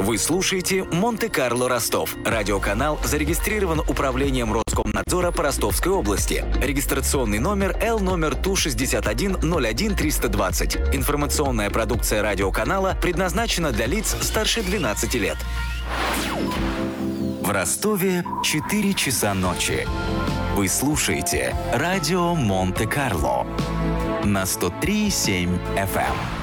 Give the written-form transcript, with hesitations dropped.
Вы слушаете «Монте-Карло Ростов». Радиоканал зарегистрирован Управлением Роскомнадзора по Ростовской области. Регистрационный номер Л номер Ту-61-01-320. Информационная продукция радиоканала предназначена для лиц старше 12 лет. В Ростове 4 часа ночи. Вы слушаете радио Монте-Карло на 103,7 FM.